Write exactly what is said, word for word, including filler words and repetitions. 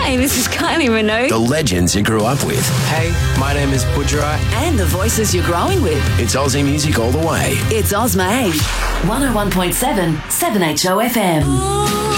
Hi, this is Kylie Minogue. The legends you grew up with. Hey, my name is Budgerai. And the voices you're growing with. It's Aussie music all the way. It's Ozma one oh one point seven, seven H O F M.